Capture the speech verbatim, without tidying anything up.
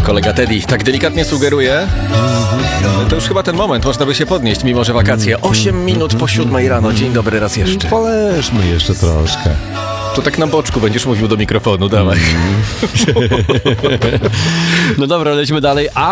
Kolega Teddy tak delikatnie sugeruje. To już chyba ten moment, można by się podnieść, mimo że wakacje. osiem minut po siódmej rano. Dzień dobry raz jeszcze. Poleżmy jeszcze troszkę. To tak na boczku będziesz mówił do mikrofonu, dawaj. No dobra, lecimy dalej. A